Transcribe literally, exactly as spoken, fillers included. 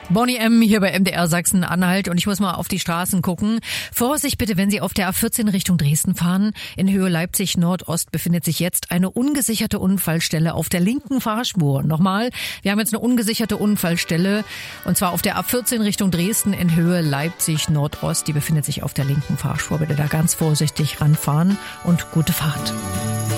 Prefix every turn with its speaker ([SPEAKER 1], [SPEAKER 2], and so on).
[SPEAKER 1] Bonnie M. hier bei M D R Sachsen-Anhalt und ich muss mal auf die Straßen gucken. Vorsicht bitte, wenn Sie auf der A vierzehn Richtung Dresden fahren. In Höhe Leipzig-Nordost befindet sich jetzt eine ungesicherte Unfallstelle auf der linken Fahrspur. Nochmal, wir haben jetzt eine ungesicherte Unfallstelle und zwar auf der A vierzehn Richtung Dresden in Höhe Leipzig-Nordost. Die befindet sich auf der linken Fahrspur. Bitte da ganz vorsichtig ranfahren und gute Fahrt.